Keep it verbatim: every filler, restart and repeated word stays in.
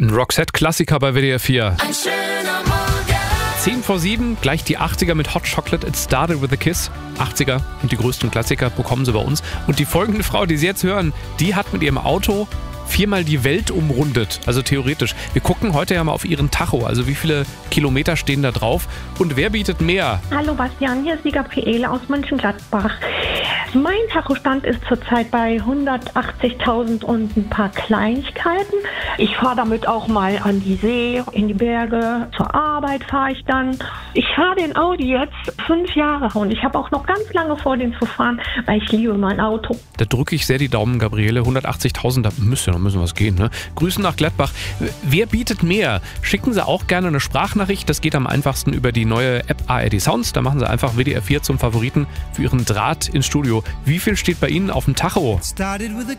Ein Roxette-Klassiker bei W D R vier. Ein schöner Morgen. zehn vor sieben, gleich die achtziger mit Hot Chocolate, It Started With A Kiss. achtziger und die größten Klassiker bekommen sie bei uns. Und die folgende Frau, die Sie jetzt hören, die hat mit ihrem Auto viermal die Welt umrundet, also theoretisch. Wir gucken heute ja mal auf ihren Tacho, also wie viele Kilometer stehen da drauf und wer bietet mehr? Hallo Bastian, hier ist die Gabriele aus Mönchengladbach. Mein Tachostand ist zurzeit bei hundertachtzigtausend und ein paar Kleinigkeiten. Ich fahre damit auch mal an die See, in die Berge, zur Arbeit fahre ich dann. Ich fahre den Audi jetzt fünf Jahre und ich habe auch noch ganz lange vor, den zu fahren, weil ich liebe mein Auto. Da drücke ich sehr die Daumen, Gabriele. hundertachtzigtausend, da müsste ja noch ein bisschen was gehen. Ne? Grüßen nach Gladbach. Wer bietet mehr? Schicken Sie auch gerne eine Sprachnachricht. Das geht am einfachsten über die neue App A R D Sounds. Da machen Sie einfach W D R vier zum Favoriten für Ihren Draht ins Studio. Wie viel steht bei Ihnen auf dem Tacho? Started with a